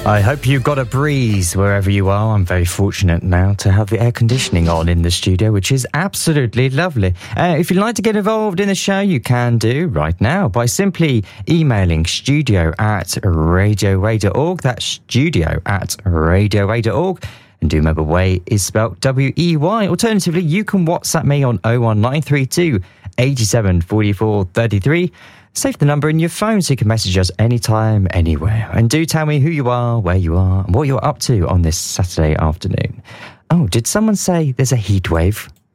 I hope you've got a breeze wherever you are. I'm very fortunate now to have the air conditioning on in the studio, which is absolutely lovely. If you'd like to get involved in the show, you can do right now by simply emailing studio@radioway.org. That's studio@radioway.org. And do remember Way is spelt W-E-Y. Alternatively, you can WhatsApp me on 01932 87 44 33. Save the number in your phone so you can message us anytime, anywhere. And do tell me who you are, where you are, and what you're up to on this Saturday afternoon. Oh, did someone say there's a heat wave